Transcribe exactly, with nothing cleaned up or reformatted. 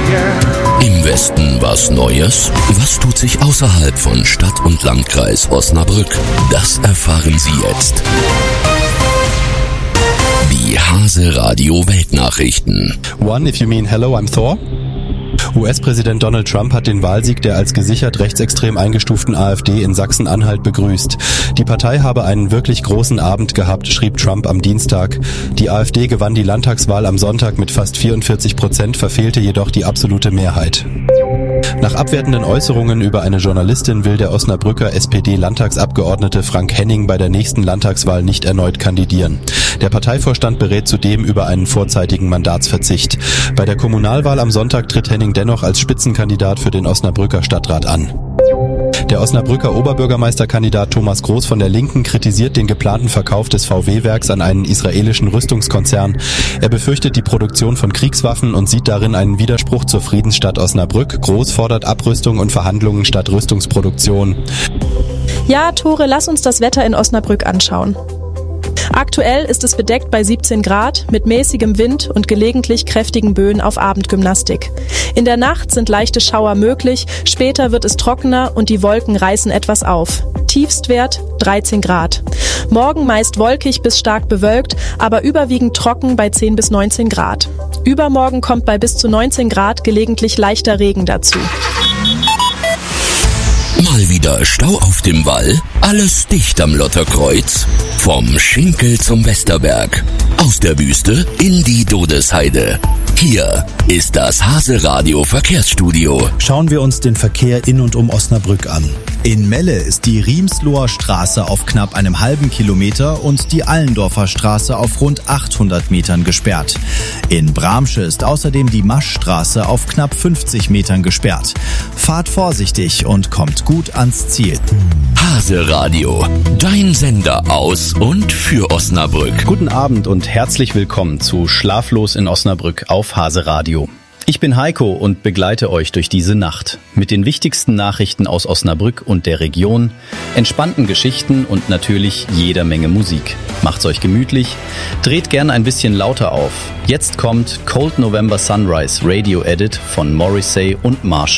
Im Westen was Neues? Was tut sich außerhalb von Stadt und Landkreis Osnabrück? Das erfahren Sie jetzt. Die Hase Radio Weltnachrichten. One, if you mean hello, I'm Thor. U S-Präsident Donald Trump hat den Wahlsieg der als gesichert rechtsextrem eingestuften AfD in Sachsen-Anhalt begrüßt. Die Partei habe einen wirklich großen Abend gehabt, schrieb Trump am Dienstag. Die AfD gewann die Landtagswahl am Sonntag mit fast vierundvierzig Prozent, verfehlte jedoch die absolute Mehrheit. Nach abwertenden Äußerungen über eine Journalistin will der Osnabrücker S P D-Landtagsabgeordnete Frank Henning bei der nächsten Landtagswahl nicht erneut kandidieren. Der Parteivorstand berät zudem über einen vorzeitigen Mandatsverzicht. Bei der Kommunalwahl am Sonntag tritt Henning dennoch als Spitzenkandidat für den Osnabrücker Stadtrat an. Der Osnabrücker Oberbürgermeisterkandidat Thomas Groß von der Linken kritisiert den geplanten Verkauf des V W-Werks an einen israelischen Rüstungskonzern. Er befürchtet die Produktion von Kriegswaffen und sieht darin einen Widerspruch zur Friedensstadt Osnabrück. Groß fordert Abrüstung und Verhandlungen statt Rüstungsproduktion. Ja, Tore, lass uns das Wetter in Osnabrück anschauen. Aktuell ist es bedeckt bei siebzehn Grad mit mäßigem Wind und gelegentlich kräftigen Böen auf Abendgymnastik. In der Nacht sind leichte Schauer möglich, später wird es trockener und die Wolken reißen etwas auf. Tiefstwert dreizehn Grad. Morgen meist wolkig bis stark bewölkt, aber überwiegend trocken bei zehn bis neunzehn Grad. Übermorgen kommt bei bis zu neunzehn Grad gelegentlich leichter Regen dazu. Mal wieder Stau auf dem Wall? Alles dicht am Lotterkreuz? Vom Schinkel zum Westerberg. Aus der Wüste in die Dodesheide. Hier ist das Hase Radio Verkehrsstudio. Schauen wir uns den Verkehr in und um Osnabrück an. In Melle ist die Riemsloher Straße auf knapp einem halben Kilometer und die Allendorfer Straße auf rund achthundert Metern gesperrt. In Bramsche ist außerdem die Maschstraße auf knapp fünfzig Metern gesperrt. Fahrt vorsichtig und kommt gut ans Ziel. Hase Radio, dein Sender aus und für Osnabrück. Guten Abend und herzlich willkommen zu Schlaflos in Osnabrück auf Hase Radio. Ich bin Heiko und begleite euch durch diese Nacht mit den wichtigsten Nachrichten aus Osnabrück und der Region, entspannten Geschichten und natürlich jeder Menge Musik. Macht's euch gemütlich, dreht gern ein bisschen lauter auf. Jetzt kommt Cold November Sunrise Radio Edit von Morrissey und Marshall.